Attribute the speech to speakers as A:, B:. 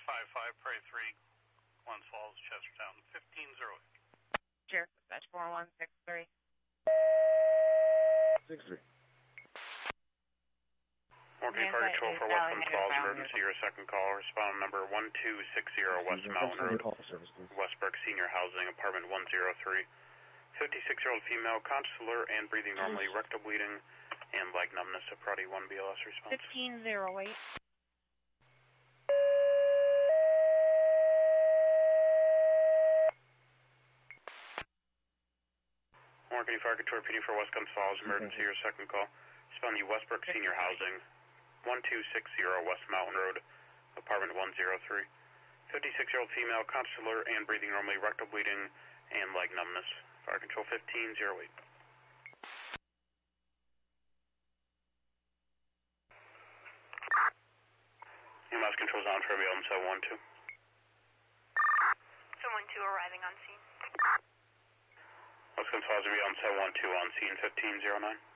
A: 55 Prairie 3, Glens Falls, Chestertown, 1508.
B: Sheriff Dispatch 4163.
C: 63.
A: Morgan Fire Control for West Glens Falls, emergency, your second call. Respond number 1260 West Mountain Road, Westbrook Senior Housing, apartment 103. 56-year-old female, consular and breathing normally, rectal bleeding, and leg numbness. A Prodi 1 BLS response.
B: 1508.
A: Morgan Fire Control repeating for West Glens Falls, emergency, your second call. Respond to Westbrook Senior Housing, 1260 West Mountain Road, apartment 103. 56-year-old female, consular and breathing normally, rectal bleeding, and leg numbness. Fire Control 1508. EMS controls on for Elm 712.
D: 712 arriving on scene.
A: West Glens Falls, Elm 712 on scene 1509.